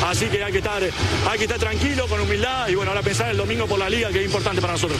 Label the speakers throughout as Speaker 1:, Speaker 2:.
Speaker 1: Así que hay que estar tranquilo, con humildad, y bueno, ahora pensar el domingo por la liga, que es importante para nosotros.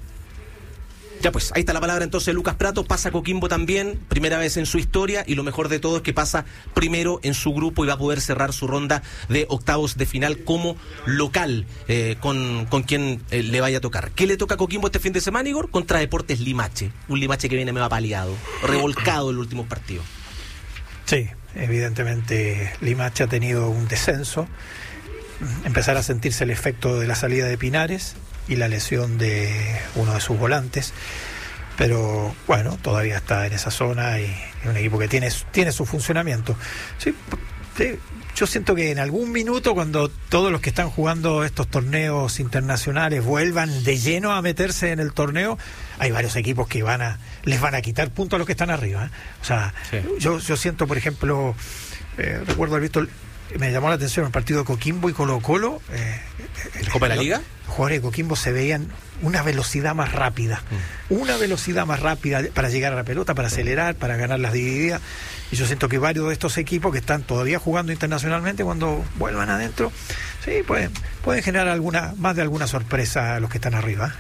Speaker 2: Ya pues, ahí está la palabra entonces Lucas Pratto. Pasa Coquimbo también, primera vez en su historia, y lo mejor de todo es que pasa primero en su grupo y va a poder cerrar su ronda de octavos de final como local con quien le vaya a tocar. ¿Qué le toca a Coquimbo este fin de semana, Igor? Contra Deportes Limache, un Limache que viene medio apaleado, revolcado en los últimos partidos.
Speaker 3: Sí, evidentemente Limache ha tenido un descenso, empezar a sentirse el efecto de la salida de Pinares y la lesión de uno de sus volantes, pero bueno, todavía está en esa zona y es un equipo que tiene su funcionamiento. Sí, yo siento que en algún minuto, cuando todos los que están jugando estos torneos internacionales vuelvan de lleno a meterse en el torneo, hay varios equipos que les van a quitar puntos a los que están arriba, ¿eh? O sea, sí. Yo siento, por ejemplo, recuerdo haber visto, me llamó la atención el partido de Coquimbo y Colo-Colo.
Speaker 2: ¿El Copa de la Liga?
Speaker 3: Los jugadores de Coquimbo se veían una velocidad más rápida, para llegar a la pelota, para acelerar, para ganar las divididas. Y yo siento que varios de estos equipos que están todavía jugando internacionalmente, cuando vuelvan adentro, sí, pueden generar más de alguna sorpresa a los que están arriba.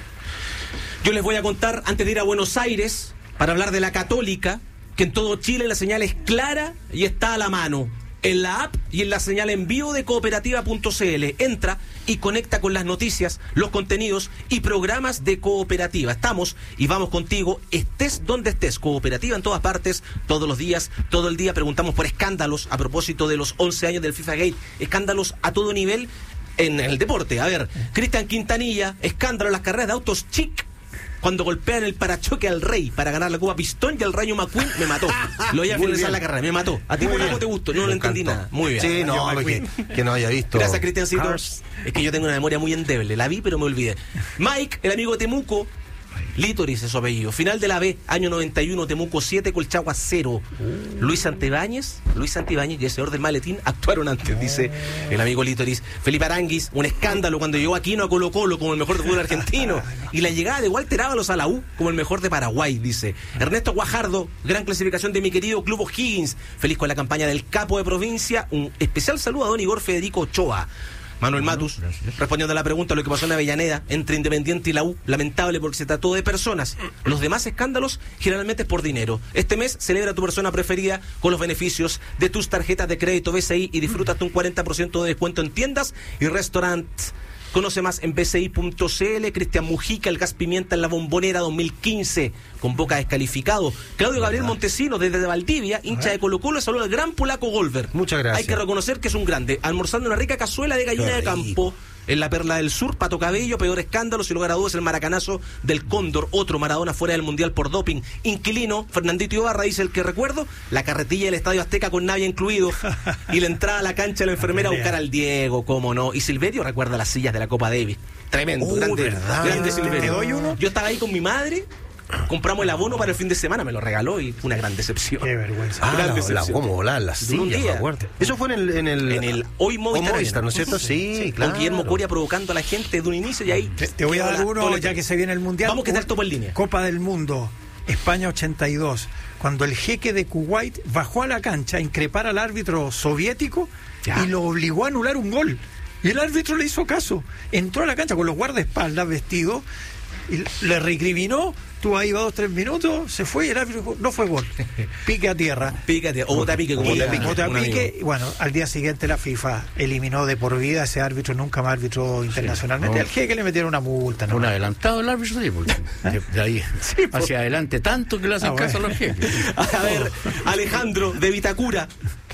Speaker 2: Yo les voy a contar, antes de ir a Buenos Aires, para hablar de la Católica, que en todo Chile la señal es clara y está a la mano. En la app y en la señal en vivo de cooperativa.cl. Entra y conecta con las noticias, los contenidos y programas de Cooperativa. Estamos y vamos contigo, estés donde estés. Cooperativa en todas partes, todos los días, todo el día. Preguntamos por escándalos a propósito de los 11 años del FIFA Gate. Escándalos a todo nivel en el deporte. A ver, Cristian Quintanilla, escándalo en las carreras de autos chic, cuando golpean el parachoque al Rey para ganar la Copa Pistón, y al Rayo McQueen me mató. Lo voy a finalizar la carrera, me mató. ¿A ti cómo te gustó? No lo entendí nada. Muy bien.
Speaker 4: Sí, no, que no haya visto.
Speaker 2: Gracias, Cristiancito. Es que yo tengo una memoria muy endeble. La vi, pero me olvidé. Mike, el amigo de Temuco. Lítoris es su apellido. Final de la B, año 91, Temuco 7, Colchagua 0. Luis Santibáñez y el señor del maletín actuaron antes, dice el amigo Lítoris. Felipe Aranguis, un escándalo cuando llegó Aquino a Colo-Colo como el mejor de fútbol argentino. Y la llegada de Walter Ábalos a la U como el mejor de Paraguay, dice. Ernesto Guajardo, gran clasificación de mi querido Club O'Higgins. Feliz con la campaña del capo de provincia. Un especial saludo a don Igor Federico Ochoa. Manuel Matus, respondiendo a la pregunta de lo que pasó en Avellaneda entre Independiente y la U, lamentable porque se trató de personas. Los demás escándalos generalmente es por dinero. Este mes celebra a tu persona preferida con los beneficios de tus tarjetas de crédito BCI y disfrútate un 40% de descuento en tiendas y restaurantes. Conoce más en bci.cl. Cristian Mujica, el gas pimienta en la Bombonera 2015, con Boca descalificado. Claudio Gabriel Montesino, desde Valdivia, hincha de Colo-Colo, saluda al gran polaco Golver.
Speaker 4: Muchas gracias.
Speaker 2: Hay que reconocer que es un grande. Almorzando una rica cazuela de gallina de campo en la Perla del Sur. Pato Cabello, peor escándalo, sin lugar a dudas, el maracanazo del Cóndor. Otro Maradona fuera del Mundial por doping. Inquilino, Fernandito Ibarra, dice el que recuerdo, la carretilla del Estadio Azteca con Navia incluido. Y la entrada a la cancha de la enfermera a buscar al Diego, cómo no. Y Silverio recuerda las sillas de la Copa Davis. Tremendo, grande Silverio.
Speaker 3: ¿Te doy uno?
Speaker 2: Yo estaba ahí con mi madre. Compramos el abono para el fin de semana, me lo regaló y fue una gran decepción.
Speaker 3: Qué vergüenza.
Speaker 4: Cómo volar las sillas. Eso fue en el
Speaker 2: Hoy Movistar,
Speaker 4: ¿no es cierto? Sí, claro.
Speaker 2: Con Guillermo Coria provocando a la gente de un inicio y ahí...
Speaker 3: Te voy a dar uno, ya que se viene el Mundial.
Speaker 2: Vamos, que está el topo en línea.
Speaker 3: Copa del Mundo, España 82, cuando el jeque de Kuwait bajó a la cancha a increpar al árbitro soviético y lo obligó a anular un gol. Y el árbitro le hizo caso. Entró a la cancha con los guardaespaldas vestidos y le recriminó. Tú ahí va 2-3 minutos, se fue y el árbitro dijo, no fue gol. Pique a tierra.
Speaker 2: O bota pique, como
Speaker 3: bota pique. Y bueno, al día siguiente la FIFA eliminó de por vida a ese árbitro, nunca más árbitro internacionalmente. Al jeque le metieron una multa.
Speaker 5: Un adelantado el árbitro, sí, porque de ahí hacia adelante tanto que le hacen caso a los jeques.
Speaker 2: A ver, Alejandro de Vitacura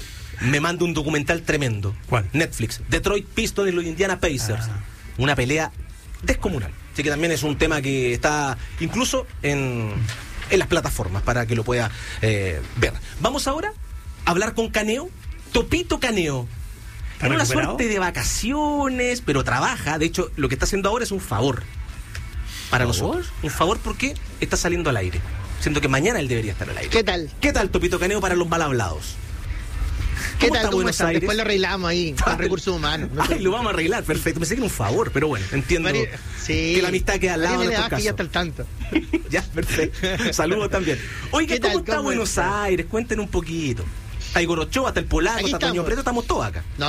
Speaker 2: me manda un documental tremendo.
Speaker 3: ¿Cuál?
Speaker 2: Netflix, Detroit Pistons y los Indiana Pacers. Una pelea descomunal. Así que también es un tema que está incluso en las plataformas para que lo pueda ver. Vamos ahora a hablar con Caneo, Topito Caneo. En una suerte de vacaciones, pero trabaja. De hecho, lo que está haciendo ahora es un favor para nosotros. Un favor porque está saliendo al aire. Siento que mañana él debería estar al aire. ¿Qué tal, Topito Caneo, para los mal hablados?
Speaker 6: ¿Qué tal? ¿Cómo están? Después lo arreglamos ahí, con recursos humanos.
Speaker 2: Ay, lo vamos a arreglar, perfecto. Me sé que era un favor, pero bueno, entiendo que la amistad queda al lado de estos casos.
Speaker 6: Ya está al tanto.
Speaker 2: Ya, perfecto. Saludos también. Oiga, ¿cómo está Buenos Aires? Cuenten un poquito. Está Igor Ochoa, hasta el Polaco, está Toño Preto, estamos todos acá.